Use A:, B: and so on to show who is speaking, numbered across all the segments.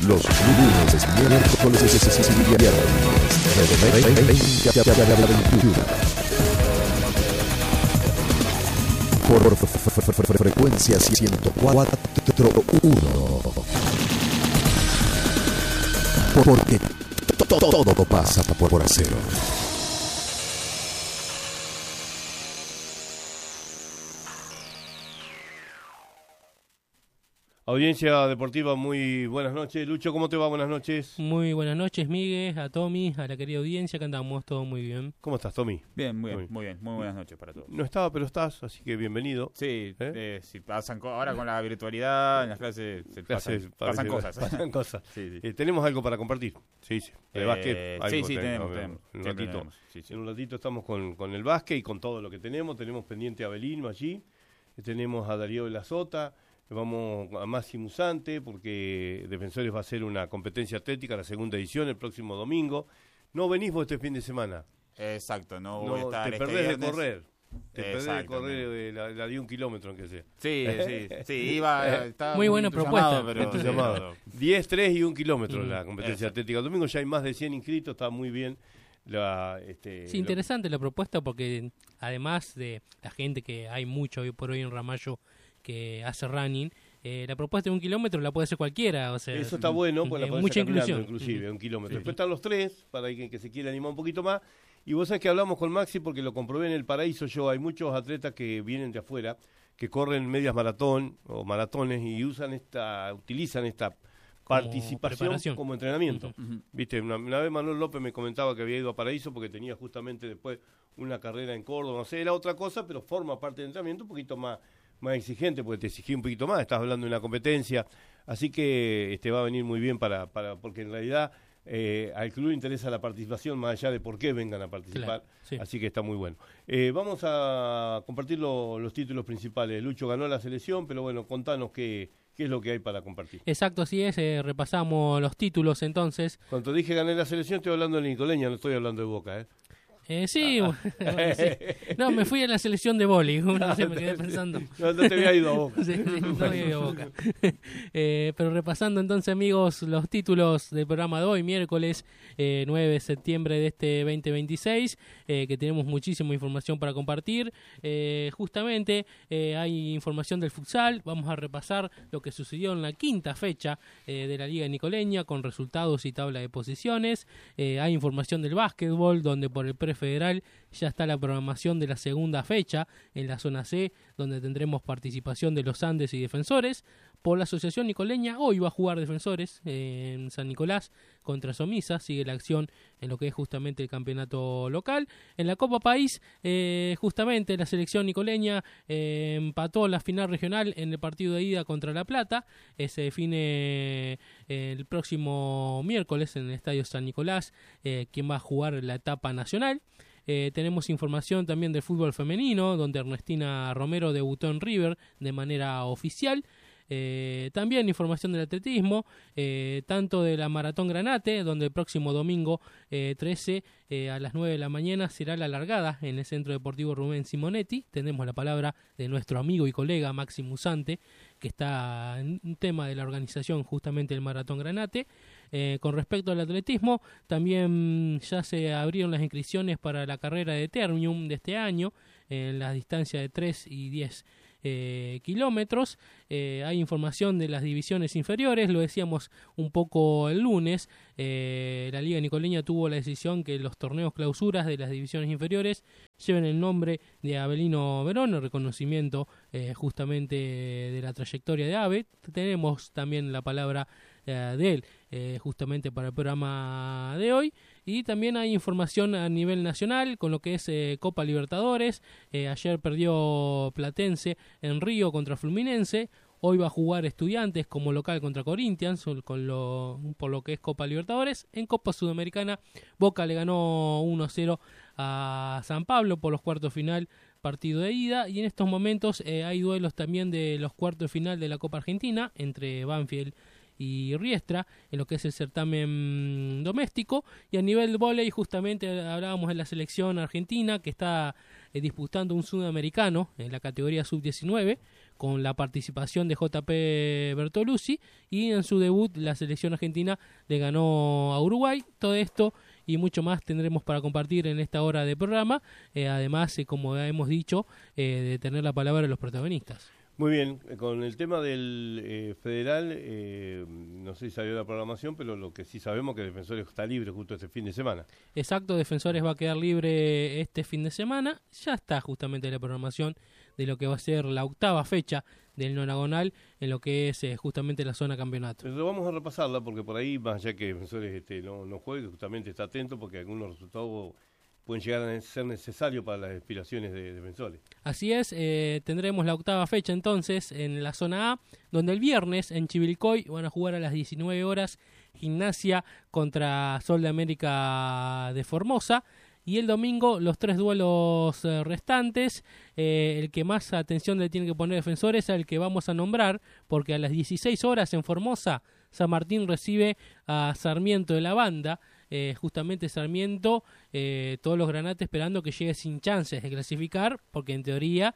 A: Los lunes, miércoles y viernes de 20 a 21. Por frecuencia 104.1. Porque todo pasa por acero.
B: Audiencia deportiva, muy buenas noches. Lucho, ¿cómo te va? Buenas noches.
C: Muy buenas noches, Miguel, a Tommy, a la querida audiencia, que andamos todo muy bien.
B: ¿Cómo estás, Tommy?
D: Bien, muy bien. Muy buenas noches para todos.
B: No estaba, pero estás, así que bienvenido.
D: Sí, si pasan ahora con la virtualidad en las clases pasan cosas.
B: Pasan cosas.
D: Sí.
B: Tenemos algo para compartir. Sí. El básquet.
D: Sí, tenemos.
B: En un ratito estamos con el básquet y con todo lo que tenemos. Tenemos pendiente a Belino allí. Tenemos a Darío de la Sota. Vamos a Máximo Usante porque Defensores va a hacer una competencia atlética, la segunda edición, el próximo domingo. No venís vos este fin de semana.
D: Exacto, no voy a estar
B: te perdés
D: viernes.
B: De correr. Te perdés de correr de la de 1 kilómetro, aunque sea.
D: Sí, iba.
C: Muy buena propuesta.
B: Pero 10, 3 y 1 kilómetro la competencia atlética. El domingo ya hay más de 100 inscritos, está muy bien.
C: Sí, interesante la propuesta porque además de la gente que hay mucho hoy por hoy en Ramallo que hace running, la propuesta de 1 kilómetro la puede hacer cualquiera. O sea,
B: eso está bueno, porque la podés
C: mucha
B: hacer caminando,
C: inclusión.
B: inclusive, 1 kilómetro.
C: Sí.
B: Después están los 3, para alguien que se quiera animar un poquito más. Y vos sabés que hablamos con Maxi porque lo comprobé en el Paraíso yo. Hay muchos atletas que vienen de afuera, que corren medias maratón o maratones y utilizan esta participación como entrenamiento. Viste, una vez Manuel López me comentaba que había ido a Paraíso porque tenía justamente después una carrera en Córdoba, no sé, era otra cosa, pero forma parte del entrenamiento un poquito más más exigente, porque te exigí un poquito más, estás hablando de una competencia, así que va a venir muy bien porque en realidad al club le interesa la participación más allá de por qué vengan a participar, claro, sí. Así que está muy bueno. Vamos a compartir los títulos principales. Lucho ganó la selección, pero bueno, contanos qué es lo que hay para compartir.
C: Exacto, así es, repasamos los títulos entonces.
B: Cuando dije gané la selección estoy hablando de Nicoleña, no estoy hablando de Boca,
C: sí, bueno, sí. No, me fui a la selección de vóley, no sé, me quedé pensando.
B: No te había ido a Boca.
C: Sí, no había ido a Boca. Pero repasando entonces, amigos, los títulos del programa de hoy, miércoles 9 de septiembre de este 2026, que tenemos muchísima información para compartir. Justamente hay información del futsal, vamos a repasar lo que sucedió en la quinta fecha de la Liga Nicoleña, con resultados y tabla de posiciones. Hay información del básquetbol, donde por el Federal ya está la programación de la segunda fecha en la zona C, donde tendremos participación de los Andes y Defensores. Por la Asociación Nicoleña, hoy va a jugar Defensores en San Nicolás contra Somisa, sigue la acción en lo que es justamente el campeonato local. En la Copa País, justamente la selección nicoleña empató la final regional en el partido de ida contra La Plata. Se define el próximo miércoles en el Estadio San Nicolás quién va a jugar la etapa nacional. Tenemos información también del fútbol femenino, donde Ernestina Romero debutó en River de manera oficial. También información del atletismo, tanto de la Maratón Granate, donde el próximo domingo 13 a las 9 de la mañana será la largada en el Centro Deportivo Rubén Simonetti. Tenemos la palabra de nuestro amigo y colega Máximo Usante, que está en un tema de la organización justamente del Maratón Granate. Con respecto al atletismo, también ya se abrieron las inscripciones para la carrera de Ternium de este año, en las distancias de 3 y 10 kilómetros. Hay información de las divisiones inferiores, lo decíamos un poco el lunes. La Liga Nicoleña tuvo la decisión que los torneos clausuras de las divisiones inferiores lleven el nombre de Abelino Verón, el reconocimiento justamente de la trayectoria de Abe. Tenemos también la palabra de él justamente para el programa de hoy. Y también hay información a nivel nacional con lo que es Copa Libertadores. Ayer perdió Platense en Río contra Fluminense. Hoy va a jugar Estudiantes como local contra Corinthians por lo que es Copa Libertadores. En Copa Sudamericana, Boca le ganó 1-0 a San Pablo por los cuartos final, partido de ida. Y en estos momentos hay duelos también de los cuartos de final de la Copa Argentina entre Banfield y Riestra en lo que es el certamen doméstico. Y a nivel de vóley, justamente hablábamos de la selección argentina que está disputando un sudamericano en la categoría sub-19 con la participación de JP Bertolucci, y en su debut la selección argentina le ganó a Uruguay. Todo esto y mucho más tendremos para compartir en esta hora de programa, además, como hemos dicho, de tener la palabra de los protagonistas.
B: Muy bien, con el tema del federal, no sé si salió la programación, pero lo que sí sabemos es que Defensores está libre justo este fin de semana.
C: Exacto, Defensores va a quedar libre este fin de semana. Ya está justamente la programación de lo que va a ser la 8ª fecha del nonagonal en lo que es justamente la zona campeonato.
B: Pero vamos a repasarla porque por ahí, más allá que Defensores no juegue, justamente está atento porque algunos resultados pueden llegar a ser necesarios para las aspiraciones de Defensores.
C: Así es, tendremos la 8ª fecha entonces en la zona A, donde el viernes en Chivilcoy van a jugar a las 19 horas Gimnasia contra Sol de América de Formosa, y el domingo los 3 duelos restantes. El que más atención le tiene que poner Defensores es el que vamos a nombrar, porque a las 16 horas en Formosa San Martín recibe a Sarmiento de la Banda. Justamente Sarmiento, todos los granates esperando que llegue sin chances de clasificar, porque en teoría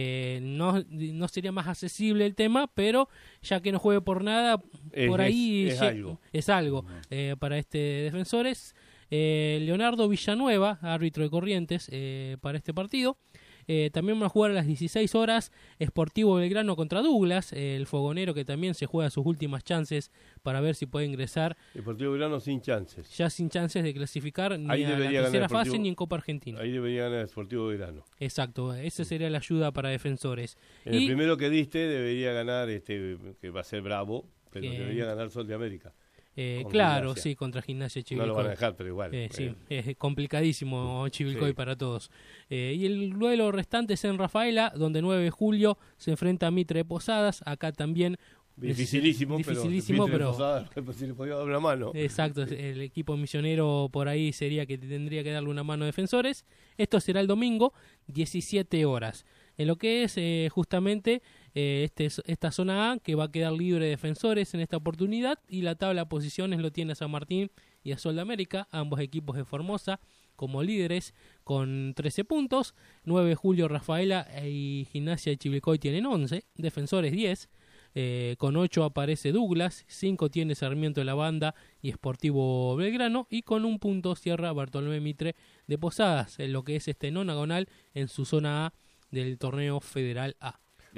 C: no sería más accesible el tema, pero ya que no juegue por nada, por ahí es algo para este Defensores. Leonardo Villanueva, árbitro de Corrientes, para este partido. También van a jugar a las 16 horas Sportivo Belgrano contra Douglas, el fogonero que también se juega sus últimas chances para ver si puede ingresar.
B: Sportivo Belgrano sin chances.
C: Ya sin chances de clasificar ni
B: ahí
C: a la tercera fase ni en Copa Argentina.
B: Ahí debería ganar el Sportivo Belgrano.
C: Exacto, esa sería la ayuda para Defensores.
B: El primero que diste debería ganar, que va a ser Bravo, pero debería ganar Sol de América.
C: Claro,
B: Gimnasia.
C: Sí, contra Gimnasia Chivilcoy.
B: No lo van a dejar, pero igual.
C: Sí, es complicadísimo Chivilcoy
B: sí.
C: para todos. Y el duelo restante es en Rafaela, donde 9 de julio se enfrenta a Mitre de Posadas. Acá también
B: dificilísimo, pero Posadas, si le podía dar una mano.
C: Exacto, el equipo misionero por ahí sería que tendría que darle una mano a Defensores. Esto será el domingo, 17 horas. En lo que es justamente esta zona A, que va a quedar libre de Defensores en esta oportunidad, y la tabla de posiciones lo tiene a San Martín y a Sol de América, ambos equipos de Formosa como líderes con 13 puntos. 9 de julio Rafaela y Gimnasia de Chivilcoy tienen 11, Defensores 10. Con 8 aparece Douglas, 5 tiene Sarmiento de la Banda y Sportivo Belgrano, y con 1 punto cierra Bartolomé Mitre de Posadas, en lo que es este nonagonal en su zona A del torneo Federal A.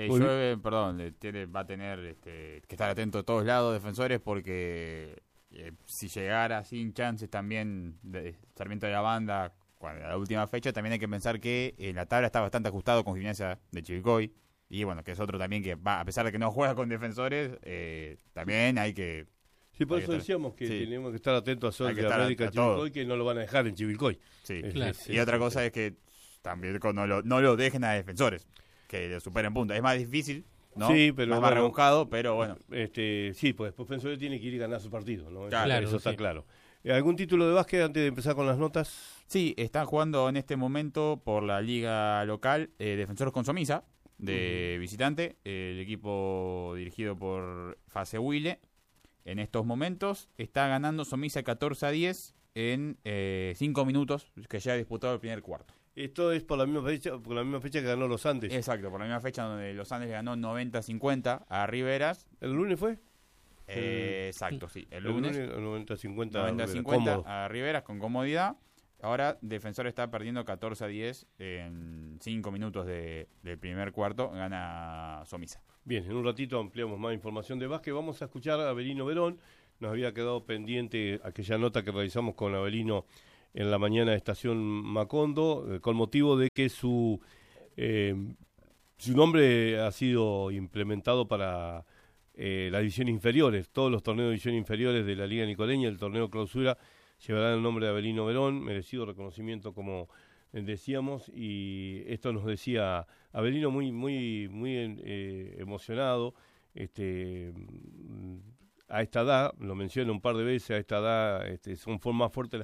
D: Va a tener que estar atento de todos lados Defensores, porque si llegara sin chances también de Sarmiento de la Banda a la última fecha, también hay que pensar que la tabla está bastante ajustado con Gimnasia de Chivilcoy, y bueno, que es otro también que va, a pesar de que no juega con Defensores, también hay que...
B: Sí, por eso decíamos que tenemos que estar atentos a Sol de América Chivilcoy, que no lo van a dejar en Chivilcoy.
D: Sí, claro. Y otra cosa es que también no lo dejen a Defensores, que lo superen puntos. Es más difícil, ¿no?
B: Sí, pero
D: más rebuscado, pero bueno.
B: Sí, pues después Defensores tiene que ir a ganar su partido, ¿no?
C: Claro,
B: eso está claro. ¿Algún título de básquet antes de empezar con las notas?
D: Sí, están jugando en este momento por la liga local Defensores con Somisa, de visitante, el equipo dirigido por Fase Huile. En estos momentos está ganando Somisa 14-10 en 5 minutos que ya ha disputado el primer cuarto.
B: Esto es por la misma fecha que ganó Los Andes.
D: Exacto, por la misma fecha donde Los Andes ganó 90-50 a Riveras.
B: ¿El lunes fue?
D: Exacto, sí. El lunes
B: 90-50
D: a Riveras con comodidad. Ahora Defensor está perdiendo 14-10 en 5 minutos del primer cuarto. Gana Somisa.
B: Bien, en un ratito ampliamos más información de básquet. Vamos a escuchar a Avelino Verón. Nos había quedado pendiente aquella nota que realizamos con Avelino en la mañana de Estación Macondo, con motivo de que su nombre ha sido implementado para las divisiones inferiores. Todos los torneos de divisiones inferiores de la Liga Nicoleña, el torneo clausura, llevarán el nombre de Avelino Verón, merecido reconocimiento como decíamos, y esto nos decía Avelino muy emocionado, a esta edad, lo menciono un par de veces, a esta edad son más fuertes